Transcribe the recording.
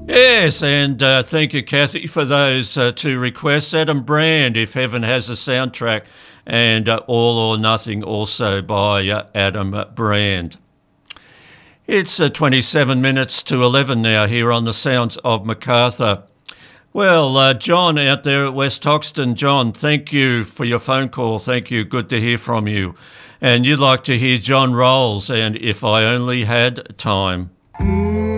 Yes, and thank you, Kathy, for those two requests. Adam Brand, If Heaven Has a Soundtrack, and All or Nothing, also by Adam Brand. It's 27 minutes to 11 now here on the Sounds of MacArthur. Well, John out there at West Hoxton, John, thank you for your phone call. Thank you. Good to hear from you. And you'd like to hear John Rolls and If I Only Had Time.